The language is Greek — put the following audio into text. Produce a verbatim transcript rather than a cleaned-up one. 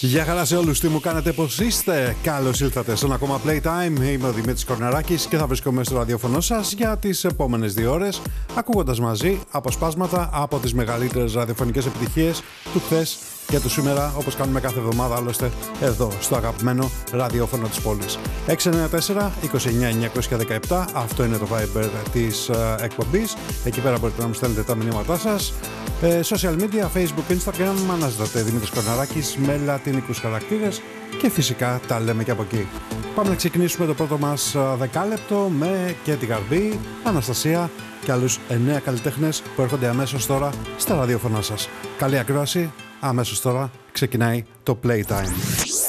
Γεια χαρά σε όλους, τι μου κάνετε, πώς είστε? Καλώς ήλθατε στον ακόμα Playtime. Είμαι ο Δημήτρης Κορναράκης και θα βρίσκομαι στο ραδιόφωνο σας για τις επόμενες δύο ώρες, ακούγοντας μαζί αποσπάσματα από τις μεγαλύτερες ραδιοφωνικές επιτυχίες του χθες και του σήμερα, όπως κάνουμε κάθε εβδομάδα άλλωστε εδώ στο αγαπημένο ραδιόφωνο της πόλης. έξι εννιά τέσσερα είκοσι εννιά εννιακόσια δεκαεπτά, αυτό είναι το Viber της uh, εκπομπής. Εκεί πέρα μπορείτε να μου στέλνετε τα μηνύματά σας. Ε, social media, Facebook, Instagram, αναζητάτε Δημήτρης Κορναράκης με λατινικούς χαρακτήρες και φυσικά τα λέμε και από εκεί. Πάμε να ξεκινήσουμε το πρώτο μας δεκάλεπτο με Κέτι Γαρμπή, Αναστασία και άλλους εννέα καλλιτέχνες που έρχονται αμέσως τώρα στα ραδιόφωνά σας. Καλή ακρόαση, αμέσως τώρα ξεκινάει το Playtime.